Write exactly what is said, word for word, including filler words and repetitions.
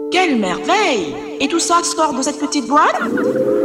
Quelle merveille! Et tout ça sort de cette petite boîte?